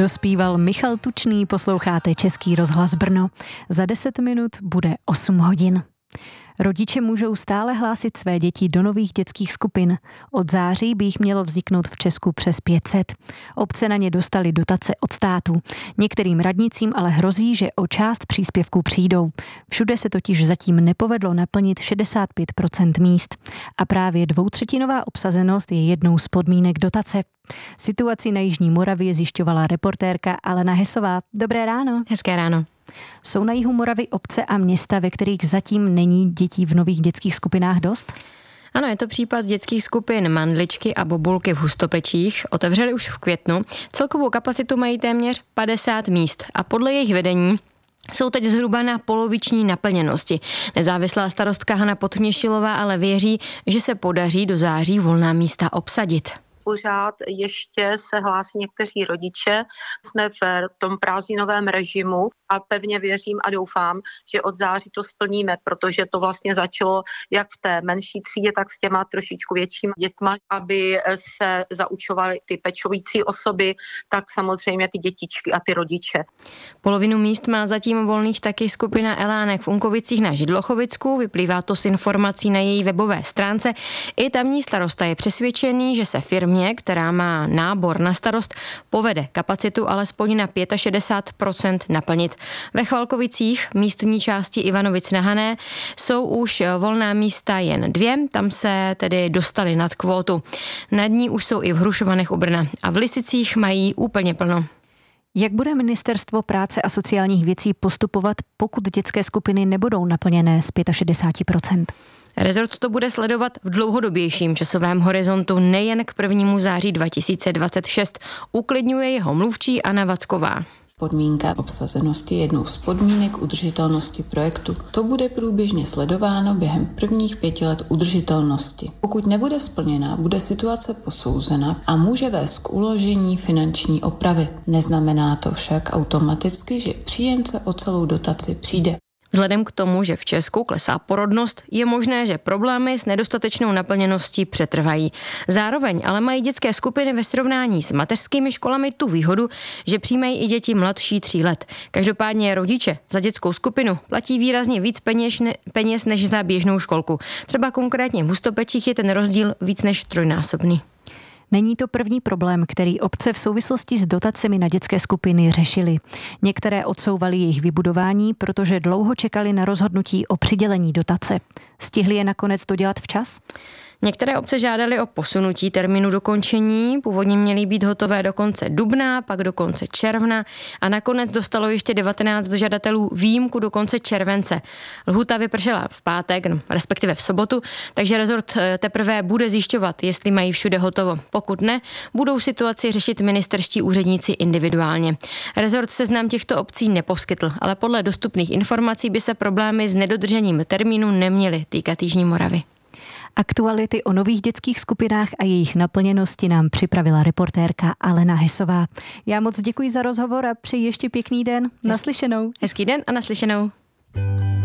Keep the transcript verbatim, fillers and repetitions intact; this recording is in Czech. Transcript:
Dospíval Michal Tučný, posloucháte Český rozhlas Brno. Za deset minut bude osm hodin. Rodiče můžou stále hlásit své děti do nových dětských skupin. Od září by jich mělo vzniknout v Česku přes pět set. Obce na ně dostaly dotace od státu. Některým radnicím ale hrozí, že o část příspěvků přijdou. Všude se totiž zatím nepovedlo naplnit šedesát pět procent míst. A právě dvoutřetinová obsazenost je jednou z podmínek dotace. Situaci na Jižní Moravě zjišťovala reportérka Alena Hesová. Dobré ráno. Hezké ráno. Jsou na jihu Moravy obce a města, ve kterých zatím není dětí v nových dětských skupinách dost? Ano, je to případ dětských skupin Mandličky a Bobulky v Hustopečích. Otevřeli už v květnu. Celkovou kapacitu mají téměř padesát míst a podle jejich vedení jsou teď zhruba na poloviční naplněnosti. Nezávislá starostka Hana Podměšilová ale věří, že se podaří do září volná místa obsadit. Pořád ještě se hlásí někteří rodiče. Jsme v tom prázdninovém režimu a pevně věřím a doufám, že od září to splníme, protože to vlastně začalo jak v té menší třídě, tak s těma trošičku většíma dětma, aby se zaučovaly ty pečující osoby, tak samozřejmě ty dětičky a ty rodiče. Polovinu míst má zatím volných taky skupina Elánek v Unkovicích na Židlochovicku, vyplývá to z informací na její webové stránce. I tamní starosta je přesvědčený, že se firmě, která má nábor na starost, povede kapacitu alespoň na šedesát pět procent naplnit. Ve Chvalkovicích, místní části Ivanovic na Hané, jsou už volná místa jen dvě, tam se tedy dostali nad kvótu. Nad ní už jsou i v Hrušovanech u Brna a v Lisicích mají úplně plno. Jak bude Ministerstvo práce a sociálních věcí postupovat, pokud dětské skupiny nebudou naplněné z šedesát pět procent? Rezort to bude sledovat v dlouhodobějším časovém horizontu, nejen k prvnímu září dva tisíce dvacet šest, uklidňuje jeho mluvčí Anna Vacková. Podmínka obsazenosti je jednou z podmínek udržitelnosti projektu. To bude průběžně sledováno během prvních pěti let udržitelnosti. Pokud nebude splněna, bude situace posouzena a může vést k uložení finanční opravy. Neznamená to však automaticky, že příjemce o celou dotaci přijde. Vzhledem k tomu, že v Česku klesá porodnost, je možné, že problémy s nedostatečnou naplněností přetrvají. Zároveň ale mají dětské skupiny ve srovnání s mateřskými školami tu výhodu, že přijímají i děti mladší tří let. Každopádně rodiče za dětskou skupinu platí výrazně víc peněz, ne, peněz než za běžnou školku. Třeba konkrétně v Hustopečích je ten rozdíl víc než trojnásobný. Není to první problém, který obce v souvislosti s dotacemi na dětské skupiny řešily. Některé odsouvaly jejich vybudování, protože dlouho čekali na rozhodnutí o přidělení dotace. Stihli je nakonec dodělat včas? Některé obce žádaly o posunutí termínu dokončení, původně měly být hotové do konce dubna, pak do konce června a nakonec dostalo ještě devatenáct žadatelů výjimku do konce července. Lhůta vypršela v pátek, respektive v sobotu, takže rezort teprve bude zjišťovat, jestli mají všude hotovo. Pokud ne, budou situaci řešit ministerští úředníci individuálně. Rezort seznam těchto obcí neposkytl, ale podle dostupných informací by se problémy s nedodržením termínu neměly týkat Jižní Moravy. Aktuality o nových dětských skupinách a jejich naplněnosti nám připravila reportérka Alena Hesová. Já moc děkuji za rozhovor a přeji ještě pěkný den. Naslyšenou. Hezký den a naslyšenou.